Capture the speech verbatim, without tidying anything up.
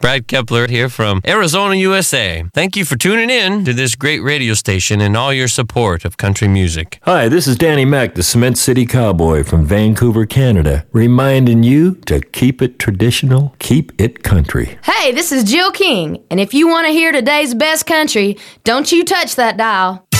Brad Kepler here from Arizona, U S A. Thank you for tuning in to this great radio station and all your support of country music. Hi, this is Danny Mac, the Cement City Cowboy from Vancouver, Canada, reminding you to keep it traditional, keep it country. Hey, this is Jill King, and if you want to hear today's best country, don't you touch that dial.